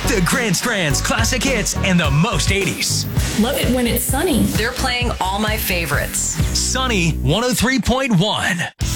The Grand Strand's classic hits and the most 80s. Love it when it's sunny. They're playing all my favorites. Sunny 103.1.